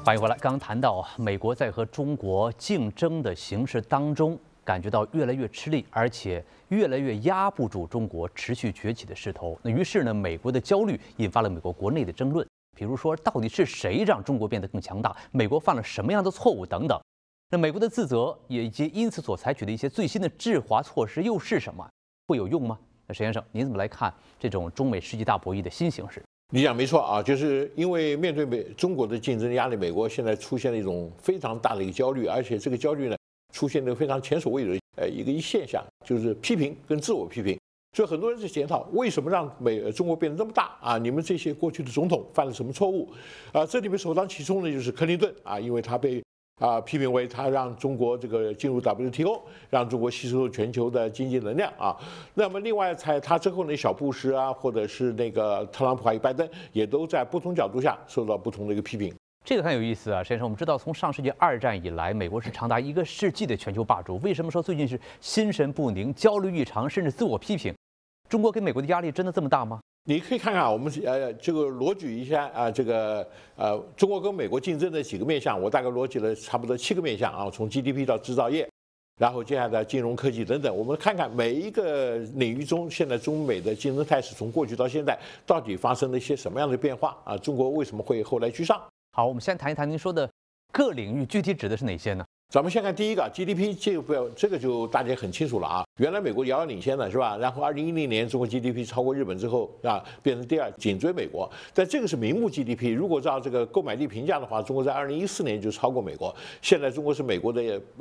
欢迎回来。刚刚谈到美国在和中国竞争的形势当中，感觉到越来越吃力，而且越来越压不住中国持续崛起的势头。那于是呢，美国的焦虑引发了美国国内的争论，比如说到底是谁让中国变得更强大？美国犯了什么样的错误等等。那美国的自责以及因此所采取的一些最新的制华措施又是什么？会有用吗？那石先生，您怎么来看这种中美世纪大博弈的新形势？ 你讲没错啊，就是因为面对中国的竞争压力，美国现在出现了一种非常大的一个焦虑，而且这个焦虑呢，出现了非常前所未有的一个现象，就是批评跟自我批评。所以很多人在检讨，为什么让中国变得这么大啊？你们这些过去的总统犯了什么错误？这里面首当其冲的就是克林顿啊，因为他被批评为他让中国这个进入 WTO， 让中国吸收全球的经济能量啊。那么另外在他之后呢，小布什啊，或者是那个特朗普还有拜登，也都在不同角度下受到不同的一个批评。 这个很有意思啊，先生。我们知道，从上世纪2战以来，美国是长达1个世纪的全球霸主。为什么说最近是心神不宁、焦虑异常，甚至自我批评？中国给美国的压力真的这么大吗？ 你可以看看我们这个罗举一下啊，这个中国跟美国竞争的几个面向，我大概罗举了差不多7个面向啊，从 GDP 到制造业，然后接下来金融科技等等，我们看看每一个领域中，现在中美的竞争态势从过去到现在到底发生了一些什么样的变化啊？中国为什么会后来居上？ 好，我们先谈一谈您说的各领域具体指的是哪些呢？ 咱们先看第一个 GDP， 这个就大家很清楚了啊。原来美国遥遥领先的是吧？然后2010年中国 GDP 超过日本之后啊，变成第2，紧追美国。但这个是名目 GDP， 如果照这个购买力评价的话，中国在2014年就超过美国。现在中国是美国的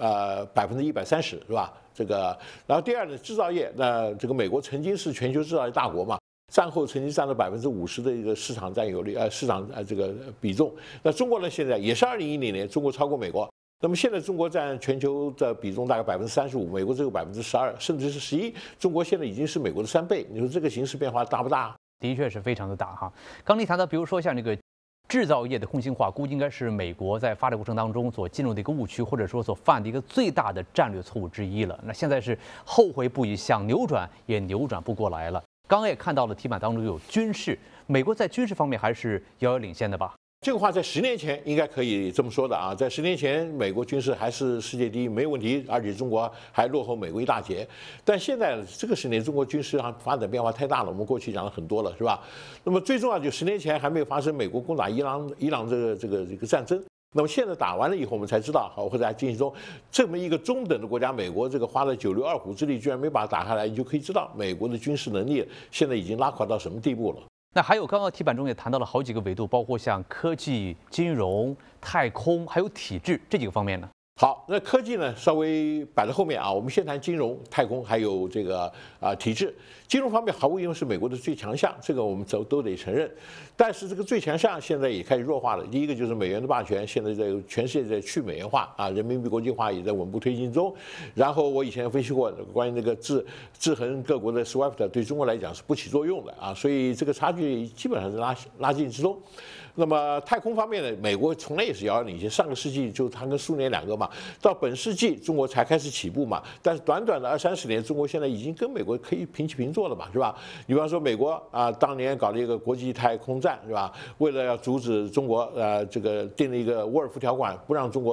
130%是吧？这个，然后第2呢，制造业，那这个美国曾经是全球制造业大国嘛。战后曾经占了50%的一个市场占有率，市场这个比重。那中国呢，现在也是2010年，中国超过美国。那么现在中国占全球的比重大概35%，美国只有12%，甚至是11%。中国现在已经是美国的3倍。你说这个形势变化大不大？ 的确是非常的大哈。刚您谈到，比如说像这个制造业的空心化，估计应该是美国在发展过程当中所进入的一个误区，或者说所犯的一个最大的战略错误之一了。那现在是后悔不已，想扭转也扭转不过来了。刚刚也看到了题板当中有军事，美国在军事方面还是遥遥领先的吧？ 这个话在10年前应该可以这么说的啊，在10年前，美国军事还是世界第一，没有问题，而且中国还落后美国一大截。但现在这个10年，中国军事上发展变化太大了，我们过去讲了很多了，是吧？那么最重要就10年前还没有发生美国攻打伊朗这个战争。那么现在打完了以后，我们才知道，或者在进行中，这么一个中等的国家，美国这个花了9牛2虎之力，居然没把它打下来，你就可以知道美国的军事能力现在已经拉垮到什么地步了。 那还有刚刚题板中也谈到了好几个维度，包括像科技、金融、太空，还有体制这几个方面呢。 好，那科技呢稍微摆在后面啊，我们先谈金融、太空，还有这个体制。金融方面毫无疑问是美国的最强项，这个我们都得承认。但是这个最强项现在也开始弱化了。第一个就是美元的霸权，现在在全世界在去美元化啊，人民币国际化也在稳步推进中。然后我以前分析过关于那个制衡各国的 SWIFT 对中国来讲是不起作用的啊，所以这个差距基本上是拉近之中。那么太空方面呢，美国从来也是遥遥领先，上个世纪就它跟苏联2个嘛，到本世纪中国才开始起步嘛，但是短短的20-30年，中国现在已经跟美国可以平起平坐了嘛，是吧？你比方说美国当年搞了一个国际太空站，是吧？为了要阻止中国这个定了一个沃尔夫条款，不让中国